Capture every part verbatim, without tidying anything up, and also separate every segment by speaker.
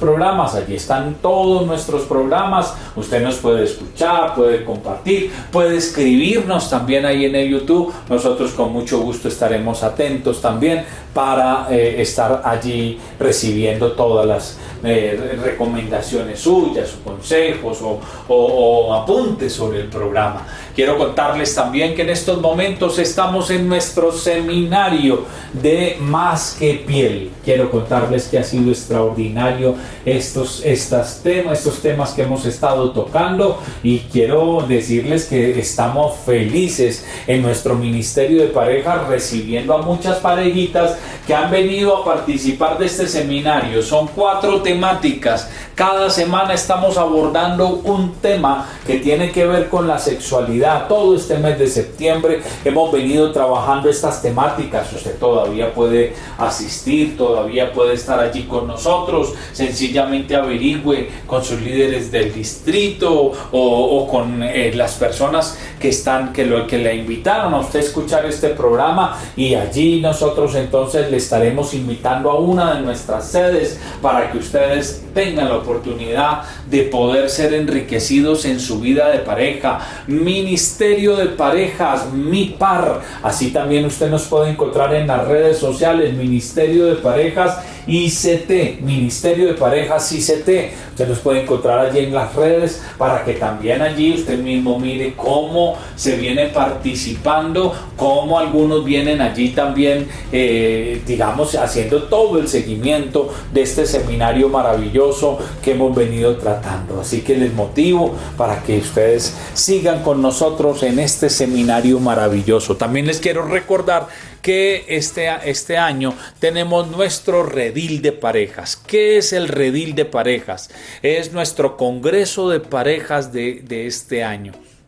Speaker 1: programas, allí están todos nuestros programas, usted nos puede escuchar, puede compartir, puede escribirnos también ahí en el YouTube, nosotros con mucho gusto estaremos atentos también para eh, estar allí recibiendo todas las eh, recomendaciones suyas o consejos o, o, o apuntes sobre el programa. Quiero contarles también que en estos momentos estamos en nuestro seminario de Más que Piel. Quiero contarles que ha sido extraordinario estos, estas temas, estos temas que hemos estado tocando, y quiero decirles que estamos felices en nuestro Ministerio de Parejas recibiendo a muchas parejitas que han venido a participar de este seminario. Son cuatro temáticas. Cada semana estamos abordando un tema que tiene que ver con la sexualidad. Todo este mes de septiembre hemos venido trabajando estas temáticas. Usted todavía puede asistir, todavía puede estar allí con nosotros. Sencillamente averigüe con sus líderes del distrito o, o con eh, las personas que están, que lo que le invitaron a usted a escuchar este programa, y allí nosotros entonces le estaremos invitando a una de nuestras sedes para que ustedes tengan la oportunidad de poder ser enriquecidos en su vida de pareja. Ministerio de Parejas, MIPAR. Así también usted nos puede encontrar en las redes sociales, Ministerio de Parejas I C T, Ministerio de Parejas I C T. Usted nos puede encontrar allí en las redes para que también allí usted mismo mire cómo se viene participando, cómo algunos vienen allí también, eh, digamos, haciendo todo el seguimiento de este seminario maravilloso que hemos venido tratando. Así que les motivo para que ustedes sigan con nosotros en este seminario maravilloso. También les quiero recordar que este, este año tenemos nuestro Redil de Parejas. ¿Qué es el Redil de Parejas? Es nuestro congreso de parejas de, de este año.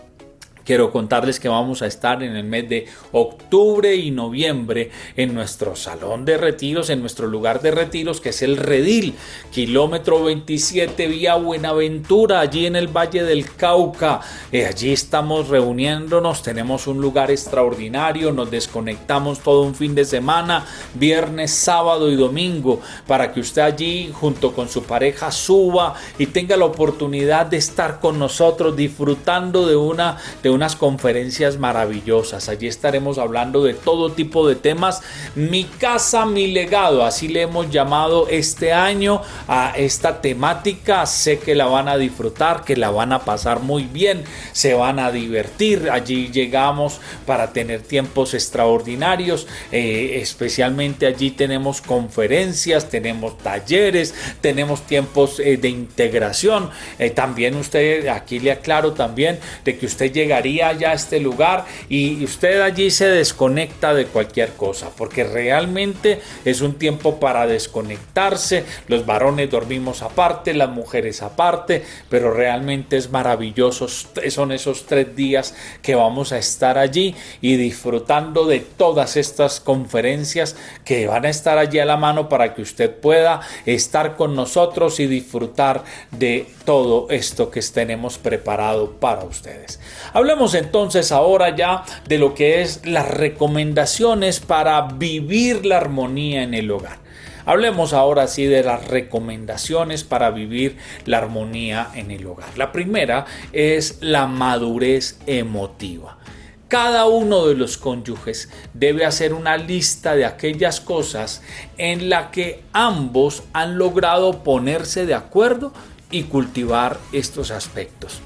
Speaker 1: Quiero contarles que vamos a estar en el mes de octubre y noviembre en nuestro salón de retiros, en nuestro lugar de retiros, que es el Redil, kilómetro veintisiete, vía Buenaventura, allí en el Valle del Cauca. Eh, allí estamos reuniéndonos, tenemos un lugar extraordinario, nos desconectamos todo un fin de semana, viernes, sábado y domingo, para que usted allí junto con su pareja suba y tenga la oportunidad de estar con nosotros disfrutando de una de unas conferencias maravillosas. Allí estaremos hablando de todo tipo de temas. Mi casa, mi legado, así le hemos llamado este año a esta temática. Sé que la van a disfrutar, que la van a pasar muy bien, se van a divertir. Allí llegamos para tener tiempos extraordinarios, eh, especialmente allí tenemos conferencias, tenemos talleres, tenemos tiempos eh, de integración. Eh, también usted, aquí le aclaro también de que usted llegaría ya a este lugar y usted allí se desconecta de cualquier cosa, porque realmente es un tiempo para desconectarse. Los varones dormimos aparte, las mujeres aparte, pero realmente es maravilloso. Son esos tres días que vamos a estar allí y disfrutando de todas estas conferencias que van a estar allí a la mano para que usted pueda estar con nosotros y disfrutar de todo esto que tenemos preparado para ustedes. Hablemos entonces ahora ya de lo que es las recomendaciones para vivir la armonía en el hogar. Hablemos ahora sí de las recomendaciones para vivir la armonía en el hogar. La primera es la madurez emotiva. Cada uno de los cónyuges debe hacer una lista de aquellas cosas en las que ambos han logrado ponerse de acuerdo y cultivar estos aspectos.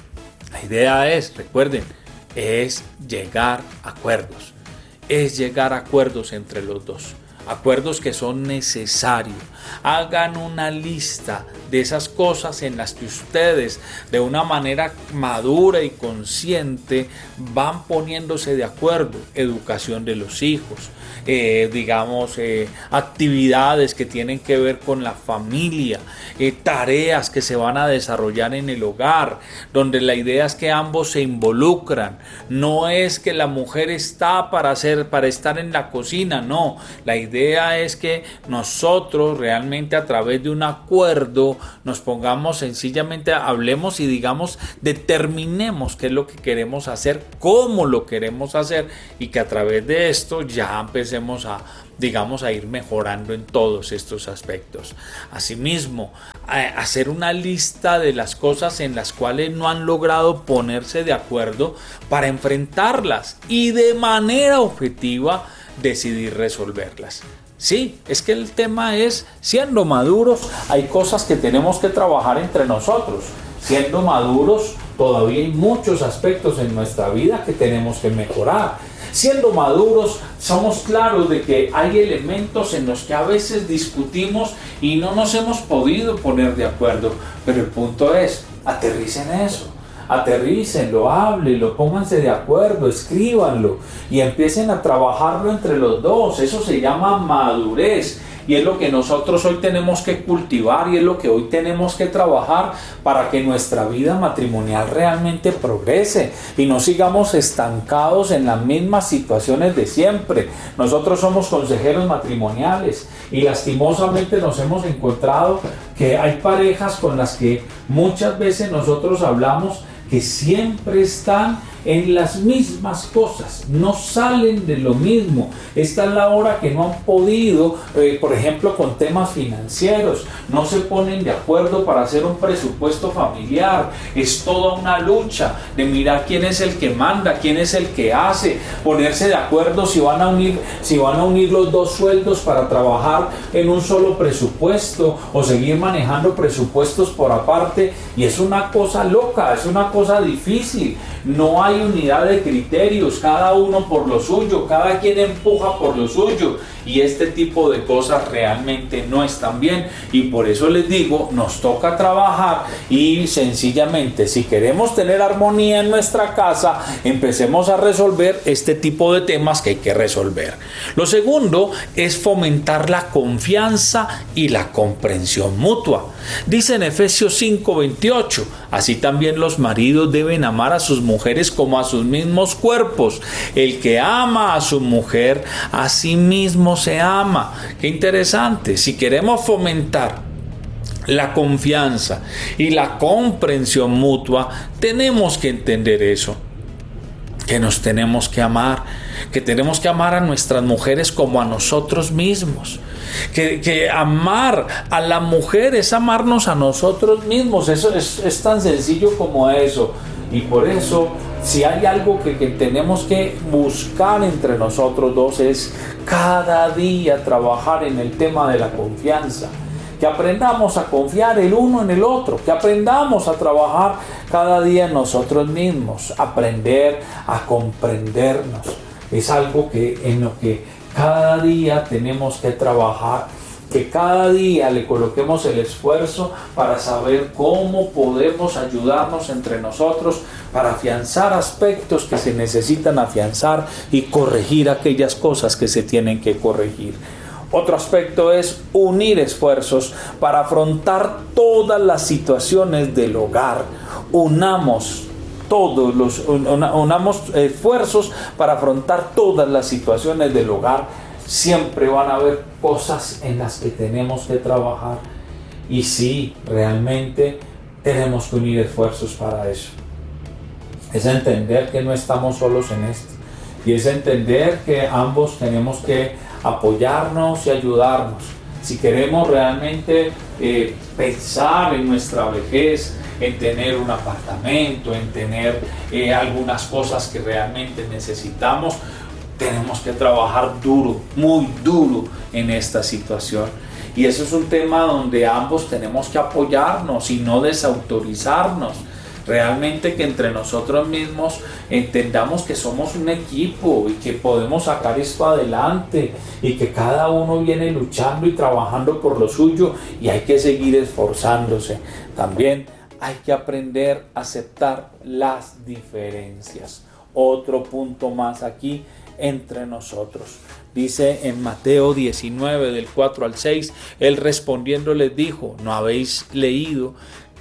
Speaker 1: La idea es, recuerden, es llegar a acuerdos, es llegar a acuerdos entre los dos, acuerdos que son necesarios. Hagan una lista de esas cosas en las que ustedes de una manera madura y consciente van poniéndose de acuerdo. Educación de los hijos, eh, digamos, eh, actividades que tienen que ver con la familia, eh, tareas que se van a desarrollar en el hogar, donde la idea es que ambos se involucran. No es que la mujer está para hacer, para estar en la cocina, no. La idea es que nosotros realmente a través de un acuerdo nos pongamos sencillamente, hablemos y digamos, determinemos qué es lo que queremos hacer, cómo lo queremos hacer, y que a través de esto ya empecemos a, digamos, a ir mejorando en todos estos aspectos. Asimismo, hacer una lista de las cosas en las cuales no han logrado ponerse de acuerdo para enfrentarlas y de manera objetiva decidir resolverlas. Sí, es que el tema es, siendo maduros, hay cosas que tenemos que trabajar entre nosotros. Siendo maduros, todavía hay muchos aspectos en nuestra vida que tenemos que mejorar. Siendo maduros, somos claros de que hay elementos en los que a veces discutimos y no nos hemos podido poner de acuerdo. Pero el punto es, aterricen eso. Aterrícenlo, háblenlo, pónganse de acuerdo, escríbanlo y empiecen a trabajarlo entre los dos. Eso se llama madurez y es lo que nosotros hoy tenemos que cultivar y es lo que hoy tenemos que trabajar para que nuestra vida matrimonial realmente progrese y no sigamos estancados en las mismas situaciones de siempre. Nosotros somos consejeros matrimoniales y lastimosamente nos hemos encontrado que hay parejas con las que muchas veces nosotros hablamos que siempre están en las mismas cosas, no salen de lo mismo. Esta es la hora que no han podido, eh, por ejemplo, con temas financieros, no se ponen de acuerdo para hacer un presupuesto familiar. Es toda una lucha de mirar quién es el que manda, quién es el que hace, ponerse de acuerdo si van a unir, si van a unir los dos sueldos para trabajar en un solo presupuesto o seguir manejando presupuestos por aparte. Y es una cosa loca, es una cosa difícil. No hay unidad de criterios, cada uno por lo suyo, cada quien empuja por lo suyo y este tipo de cosas realmente no están bien y por eso les digo, nos toca trabajar y sencillamente si queremos tener armonía en nuestra casa, empecemos a resolver este tipo de temas que hay que resolver. Lo segundo es fomentar la confianza y la comprensión mutua. Dice en Efesios cinco veintiocho, así también los maridos deben amar a sus mujeres como a sus mismos cuerpos. El que ama a su mujer, a sí mismo se ama. Qué interesante. Si queremos fomentar la confianza y la comprensión mutua, tenemos que entender eso, que nos tenemos que amar, que tenemos que amar a nuestras mujeres como a nosotros mismos, que, que amar a la mujer es amarnos a nosotros mismos. Eso es, es tan sencillo como eso. Y por eso, si hay algo que, que tenemos que buscar entre nosotros dos, es cada día trabajar en el tema de la confianza. Que aprendamos a confiar el uno en el otro, que aprendamos a trabajar cada día en nosotros mismos, aprender a comprendernos. Es algo que en lo que cada día tenemos que trabajar, que cada día le coloquemos el esfuerzo para saber cómo podemos ayudarnos entre nosotros para afianzar aspectos que se necesitan afianzar y corregir aquellas cosas que se tienen que corregir. Otro aspecto es unir esfuerzos para afrontar todas las situaciones del hogar. Unamos todos los unamos esfuerzos para afrontar todas las situaciones del hogar. Siempre van a haber cosas en las que tenemos que trabajar y sí, realmente tenemos que unir esfuerzos para eso. Es entender que no estamos solos en esto y es entender que ambos tenemos que apoyarnos y ayudarnos. Si queremos realmente eh, pensar en nuestra vejez, en tener un apartamento, en tener eh, algunas cosas que realmente necesitamos, tenemos que trabajar duro, muy duro en esta situación. Y eso es un tema donde ambos tenemos que apoyarnos y no desautorizarnos. Realmente que entre nosotros mismos entendamos que somos un equipo y que podemos sacar esto adelante y que cada uno viene luchando y trabajando por lo suyo y hay que seguir esforzándose. También hay que aprender a aceptar las diferencias. Otro punto más aquí entre nosotros. Dice en Mateo diecinueve del cuatro al seis, él respondiendo les dijo, ¿no habéis leído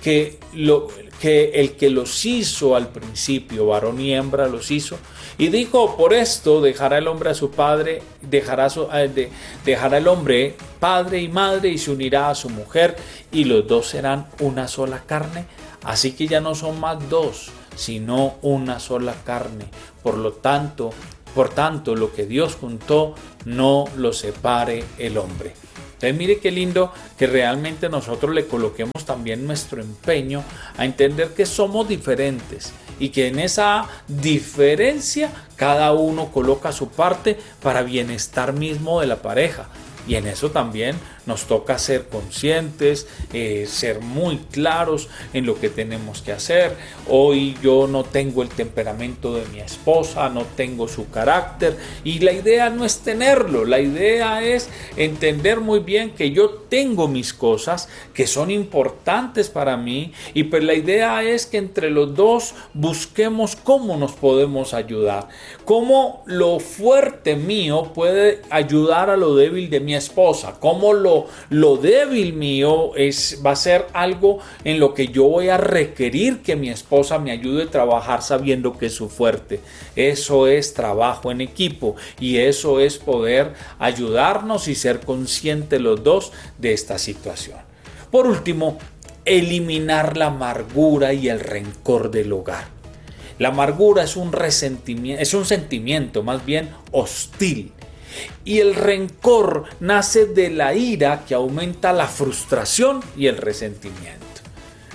Speaker 1: que, lo, que el que los hizo al principio, varón y hembra los hizo. Y dijo, por esto dejará el hombre a su padre, dejará, su, de, dejará el hombre padre y madre y se unirá a su mujer y los dos serán una sola carne. Así que ya no son más dos, sino una sola carne. Por lo tanto, por tanto, lo que Dios juntó, no lo separe el hombre. Entonces mire qué lindo que realmente nosotros le coloquemos también nuestro empeño a entender que somos diferentes y que en esa diferencia cada uno coloca su parte para bienestar mismo de la pareja. Y en eso también nos toca ser conscientes, eh, ser muy claros en lo que tenemos que hacer. Hoy yo no tengo el temperamento de mi esposa, no tengo su carácter y la idea no es tenerlo, la idea es entender muy bien que yo tengo mis cosas que son importantes para mí y pues la idea es que entre los dos busquemos cómo nos podemos ayudar, cómo lo fuerte mío puede ayudar a lo débil de mi esposa, cómo lo Lo débil mío es, va a ser algo en lo que yo voy a requerir que mi esposa me ayude a trabajar sabiendo que es su fuerte. Eso es trabajo en equipo y eso es poder ayudarnos y ser conscientes los dos de esta situación. Por último, eliminar la amargura y el rencor del hogar. La amargura es un resentimiento, es un sentimiento más bien hostil. Y el rencor nace de la ira que aumenta la frustración y el resentimiento.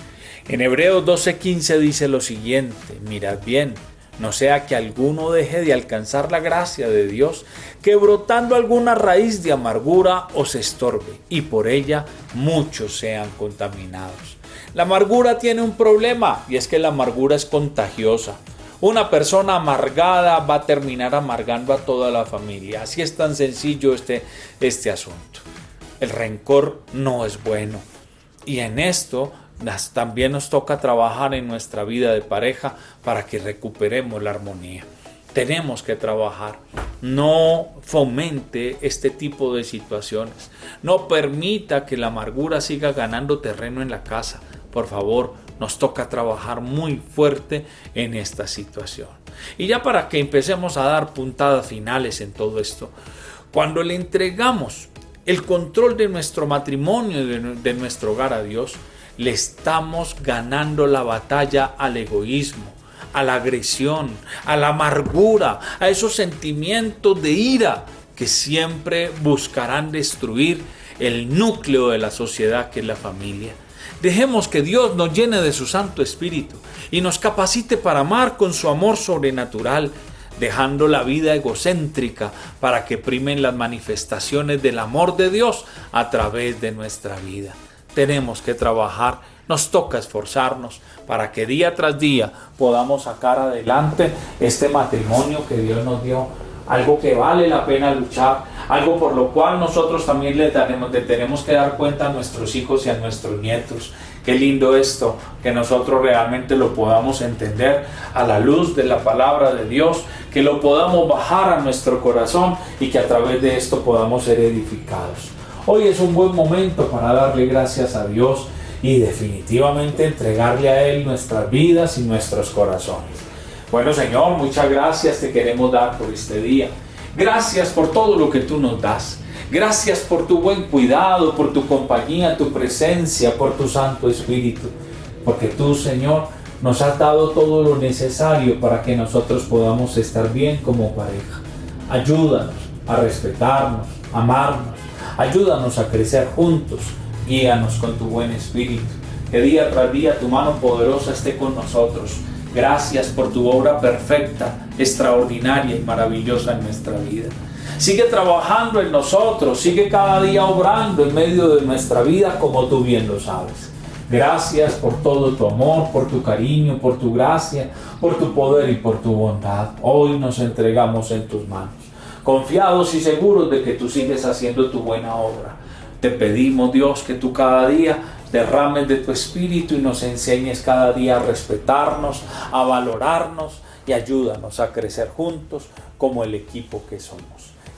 Speaker 1: En Hebreos doce quince dice lo siguiente, mirad bien, no sea que alguno deje de alcanzar la gracia de Dios, que brotando alguna raíz de amargura os estorbe, y por ella muchos sean contaminados. La amargura tiene un problema, y es que la amargura es contagiosa. Una persona amargada va a terminar amargando a toda la familia. Así es tan sencillo este, este asunto. El rencor no es bueno. Y en esto las, también nos toca trabajar en nuestra vida de pareja para que recuperemos la armonía. Tenemos que trabajar. No fomente este tipo de situaciones. No permita que la amargura siga ganando terreno en la casa. Por favor, nos toca trabajar muy fuerte en esta situación. Y ya para que empecemos a dar puntadas finales en todo esto, cuando le entregamos el control de nuestro matrimonio, de, de nuestro hogar a Dios, le estamos ganando la batalla al egoísmo, a la agresión, a la amargura, a esos sentimientos de ira que siempre buscarán destruir el núcleo de la sociedad que es la familia. Dejemos que Dios nos llene de su Santo Espíritu y nos capacite para amar con su amor sobrenatural, dejando la vida egocéntrica para que primen las manifestaciones del amor de Dios a través de nuestra vida. Tenemos que trabajar, nos toca esforzarnos para que día tras día podamos sacar adelante este matrimonio que Dios nos dio, algo que vale la pena luchar, algo por lo cual nosotros también le, daremos, le tenemos que dar cuenta a nuestros hijos y a nuestros nietos. Qué lindo esto, que nosotros realmente lo podamos entender a la luz de la palabra de Dios, que lo podamos bajar a nuestro corazón y que a través de esto podamos ser edificados. Hoy es un buen momento para darle gracias a Dios y definitivamente entregarle a Él nuestras vidas y nuestros corazones. Bueno, Señor, muchas gracias te queremos dar por este día. Gracias por todo lo que tú nos das. Gracias por tu buen cuidado, por tu compañía, tu presencia, por tu Santo Espíritu. Porque tú, Señor, nos has dado todo lo necesario para que nosotros podamos estar bien como pareja. Ayúdanos a respetarnos, amarnos. Ayúdanos a crecer juntos. Guíanos con tu buen espíritu. Que día tras día tu mano poderosa esté con nosotros. Gracias por tu obra perfecta, extraordinaria y maravillosa en nuestra vida. Sigue trabajando en nosotros, sigue cada día obrando en medio de nuestra vida como tú bien lo sabes. Gracias por todo tu amor, por tu cariño, por tu gracia, por tu poder y por tu bondad. Hoy nos entregamos en tus manos, confiados y seguros de que tú sigues haciendo tu buena obra. Te pedimos, Dios, que tú cada día derrames de tu espíritu y nos enseñes cada día a respetarnos, a valorarnos y ayúdanos a crecer juntos como el equipo que somos.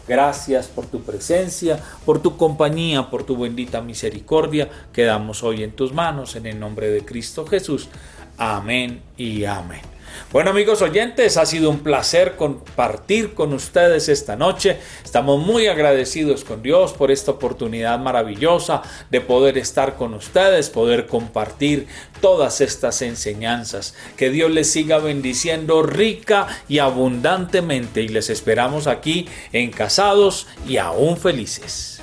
Speaker 1: Gracias por tu presencia, por tu compañía, por tu bendita misericordia. Quedamos hoy en tus manos, en el nombre de Cristo Jesús. Amén y amén. Bueno, amigos oyentes, ha sido un placer compartir con ustedes esta noche. Estamos muy agradecidos con Dios por esta oportunidad maravillosa de poder estar con ustedes, poder compartir todas estas enseñanzas. Que Dios les siga bendiciendo rica y abundantemente, y les esperamos aquí en Casados y Aún Felices.